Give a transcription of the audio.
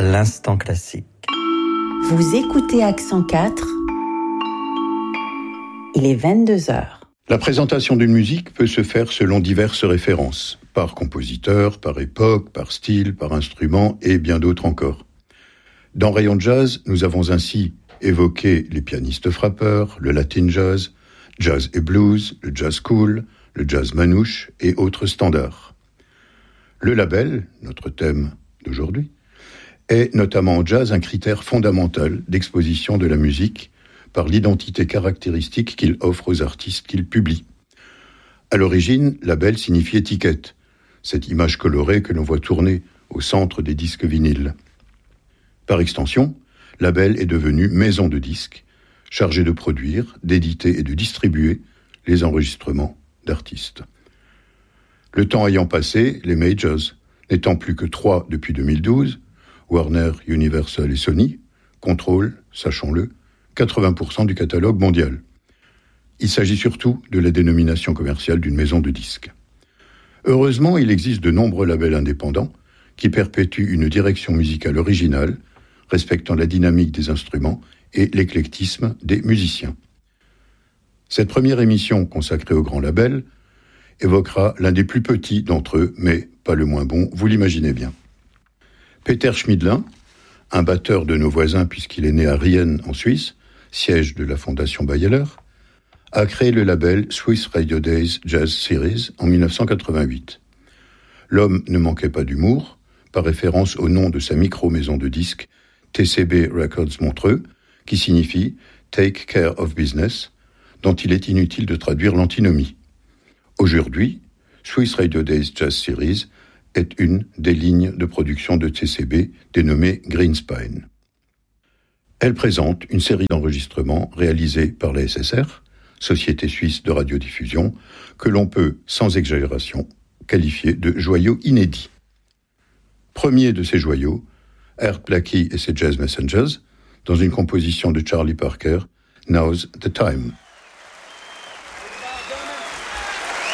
l'instant classique. Vous écoutez Accent 4, il est 22h. La présentation d'une musique peut se faire selon diverses références, par compositeur, par époque, par style, par instrument et bien d'autres encore. Dans Rayon de Jazz, nous avons ainsi évoqué les pianistes frappeurs, le latin jazz, jazz et blues, le jazz cool, le jazz manouche et autres standards. Le label, notre thème d'aujourd'hui, est notamment en jazz un critère fondamental d'exposition de la musique par l'identité caractéristique qu'il offre aux artistes qu'il publie. À l'origine, label signifie étiquette, cette image colorée que l'on voit tourner au centre des disques vinyles. Par extension, label est devenu maison de disques, chargée de produire, d'éditer et de distribuer les enregistrements d'artistes. Le temps ayant passé, les majors, n'étant plus que 3 depuis 2012, Warner, Universal et Sony, contrôlent, sachons-le, 80% du catalogue mondial. Il s'agit surtout de la dénomination commerciale d'une maison de disques. Heureusement, il existe de nombreux labels indépendants qui perpétuent une direction musicale originale, respectant la dynamique des instruments et l'éclectisme des musiciens. Cette première émission consacrée aux grands labels évoquera l'un des plus petits d'entre eux, mais pas le moins bon, vous l'imaginez bien. Peter Schmidlin, un batteur de nos voisins puisqu'il est né à Rien en Suisse, siège de la fondation Bayeler, a créé le label Swiss Radio Days Jazz Series en 1988. L'homme ne manquait pas d'humour, par référence au nom de sa micro-maison de disques TCB Records Montreux, qui signifie Take Care of Business, dont il est inutile de traduire l'antinomie. Aujourd'hui, Swiss Radio Days Jazz Series est une des lignes de production de TCB dénommée Greenspine. Elle présente une série d'enregistrements réalisés par la SSR, Société Suisse de Radiodiffusion, que l'on peut, sans exagération, qualifier de joyaux inédits. Premier de ces joyaux, Art Blakey et ses Jazz Messengers, dans une composition de Charlie Parker, Now's the Time.